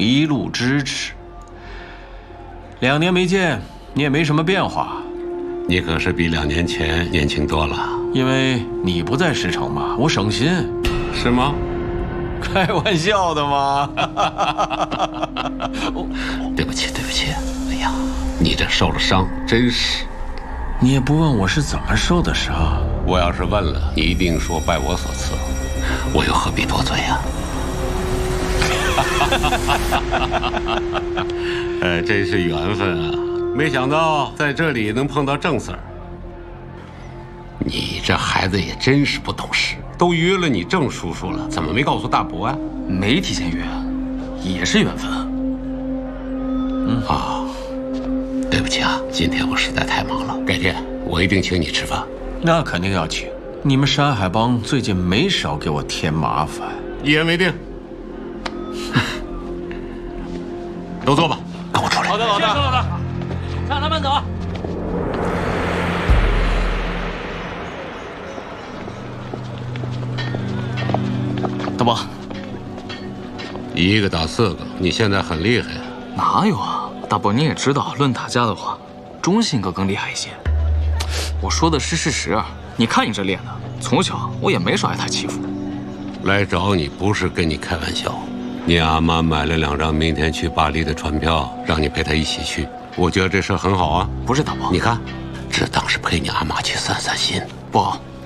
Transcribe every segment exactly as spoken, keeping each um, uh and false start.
一路支持。两年没见，你也没什么变化。 你可是比两年前年轻多了。 因为你不在石城嘛，我省心。 是吗？ 开玩笑的嘛。 对不起，对不起。哎呀，你这受了伤，真是。 你也不问我是怎么受的伤。 我要是问了，你一定说拜我所赐，我又何必多嘴呀？呃，真是缘分啊！没想到在这里能碰到郑 Sir。你这孩子也真是不懂事，都约了你郑叔叔了，怎么没告诉大伯啊？ 没提前约，也是缘分啊。 嗯啊，对不起啊，今天我实在太忙了，改天我一定请你吃饭。 那肯定要请。你们山海帮最近没少给我添麻烦。 一言为定。都坐吧，跟我出来。 好的，好的，好的，让他们走。大伯， 一个打四个，你现在很厉害。 哪有啊？大伯你也知道，论打架的话，钟信哥更厉害一些。我说的是事实，你看你这练的，从小我也没少挨他欺负。 来找你不是跟你开玩笑，你阿妈买了两张明天去巴黎的船票，让你陪她一起去。我觉得这事很好啊。 不是大伯， 你看，这当是陪你阿妈去散散心。 不，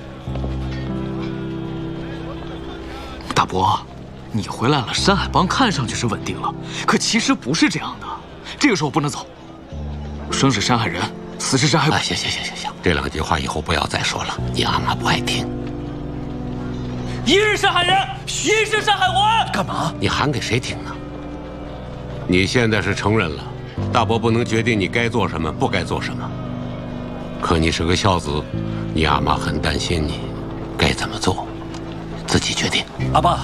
大伯，你回来了，山海帮看上去是稳定了，可其实不是这样的。这个时候不能走，生是山海人，死是山海鬼。 哎，行行行行行，这两句话以后不要再说了，你阿妈不爱听。 一日山海人，一世山海魂。干嘛？ 你喊给谁听呢？你现在是成人了，大伯不能决定你该做什么，不该做什么。可你是个孝子，你阿妈很担心你，该怎么做，自己决定。 阿爸，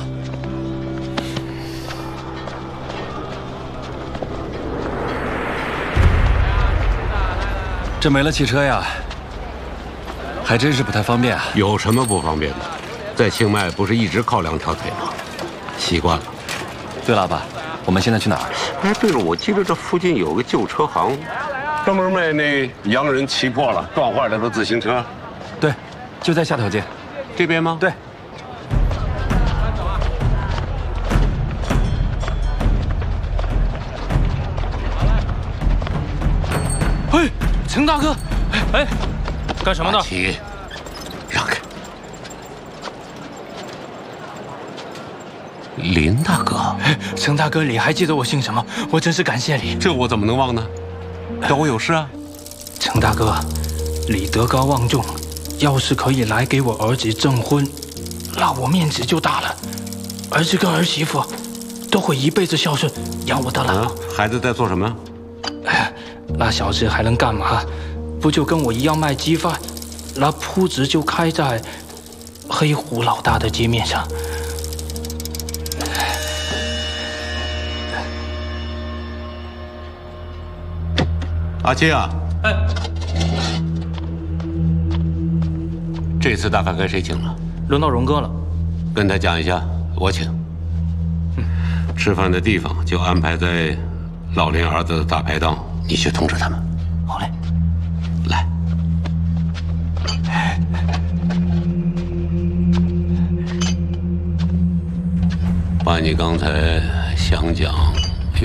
这没了汽车呀，还真是不太方便啊。 有什么不方便的？在清迈不是一直靠两条腿吗？习惯了。 对了，阿爸，我们现在去哪儿？ 哎，对了，我记得这附近有个旧车行，专门卖那洋人骑破了、撞坏了的自行车。 对，就在下条街。 这边吗？ 对。 嘿，陈大哥，哎哎，干什么呢？ 阿奇，让开。林大哥， 陈大哥，你还记得我姓什么？我真是感谢你。 这我怎么能忘呢？找我有事啊？ 陈大哥，你德高望重，要是可以来给我儿子证婚，那我面子就大了。儿子跟儿媳妇都会一辈子孝顺，养我的老。 啊，孩子在做什么？ 哎，那小子还能干嘛？不就跟我一样卖鸡饭？那铺子就开在黑虎老大的街面上。 阿七啊， 哎， 这次大饭该谁请了？ 轮到荣哥了， 跟他讲一下，我请。吃饭的地方就安排在老林儿子的大排档，你去通知他们。 好嘞。 来。把你刚才想讲